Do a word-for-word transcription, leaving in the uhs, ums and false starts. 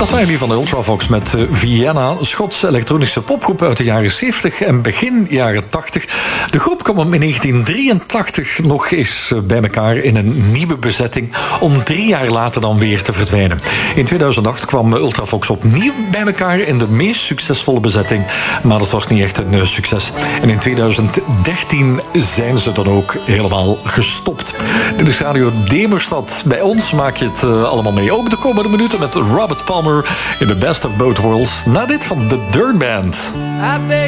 Dat waren die van de Ultravox met Vienna, Schotse elektronische popgroep uit de jaren zeventig en begin jaren tachtig. De groep kwam in negentien drieëntachtig nog eens bij elkaar in een nieuwe bezetting, om drie jaar later dan weer te verdwijnen. In tweeduizend acht kwam Ultravox opnieuw bij elkaar in de meest succesvolle bezetting, maar dat was niet echt een succes. En in tweeduizend dertien zijn ze dan ook helemaal gestopt. Dit is Radio Demerstad. Bij ons maak je het uh, allemaal mee. Ook de komende minuten met Robert Palmer in The Best of Both Worlds. Na dit van The Dirt Band.